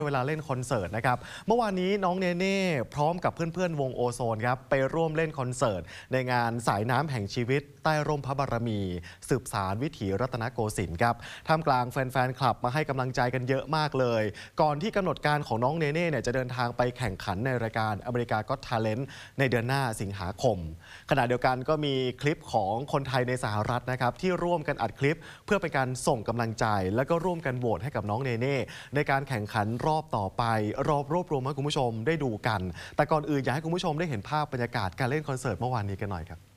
เวลาเล่นคอนเสิร์ตนะครับเมื่อวานนี้น้องเนเน่พร้อมกับเพื่อนๆวงโอโซนครับไปร่วมเล่นคอนเสิร์ตในงานสายน้ำแห่งชีวิตใต้ร่มพระบารมีสืบสารวิถีรัตนโกสินทร์ครับท่ามกลางแฟนๆคลับมาให้กำลังใจกันเยอะมากเลยก่อนที่กำหนดการของน้องเนเน่เนี่ยจะเดินทางไปแข่งขันในรายการอเมริกาก็อต Talent ในเดือนหน้าสิงหาคมขณะเดียวกันก็มีคลิปของคนไทยในสหรัฐนะครับที่ร่วมกันอัดคลิปเพื่อเป็นการส่งกำลังใจแล้วก็ร่วมกันโหวตให้กับน้องเนเน่ในการแข่งขันรอบต่อไปรวบรวมให้คุณผู้ชมได้ดูกันแต่ก่อนอื่นอยากให้คุณผู้ชมได้เห็นภาพบรรยากาศการเล่นคอนเสิร์ตเมื่อวานนี้กันหน่อยครับ